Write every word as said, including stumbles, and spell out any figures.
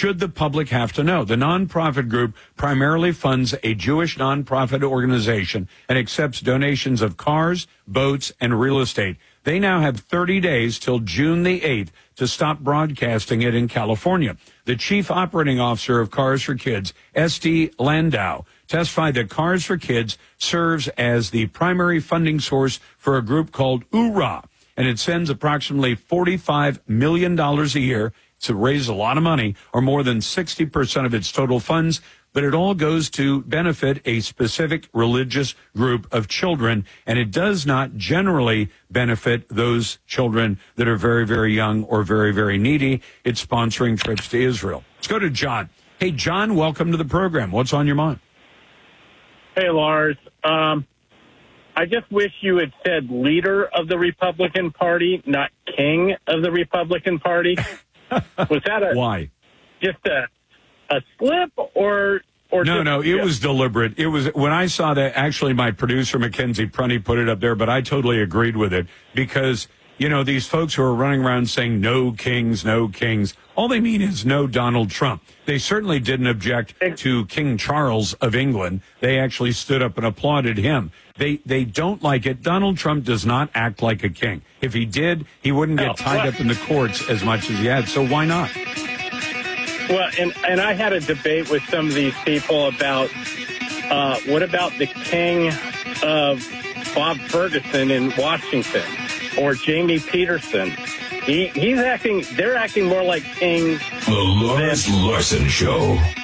should the public have to know? The nonprofit group primarily funds a Jewish nonprofit organization and accepts donations of cars, boats, and real estate. They now have thirty days till June the eighth to stop broadcasting it in California. The chief operating officer of Cars for Kids, Esty Landau, testified that Cars for Kids serves as the primary funding source for a group called U R A, and it sends approximately forty-five million dollars a year to raise a lot of money, or more than sixty percent of its total funds, but it all goes to benefit a specific religious group of children, and it does not generally benefit those children that are very, very young or very, very needy. It's sponsoring trips to Israel. Let's go to John. Hey, John, welcome to the program. What's on your mind? Hey, Lars. Um, I just wish you had said leader of the Republican Party, not king of the Republican Party. Was that a why? Just a a slip or or no, just, no? It yeah. was deliberate. It was when I saw that. Actually, my producer Mackenzie Prunty put it up there, but I totally agreed with it because you know these folks who are running around saying no kings, no kings. All they mean is no Donald Trump. They certainly didn't object to King Charles of England. They actually stood up and applauded him. They they don't like it. Donald Trump does not act like a king. If he did, he wouldn't get tied up in the courts as much as he had. So why not? Well, and, and I had a debate with some of these people about uh, what about the king of Bob Ferguson in Washington or Jamie Peterson? He, he's acting, they're acting more like kings. The Lars Larson Show.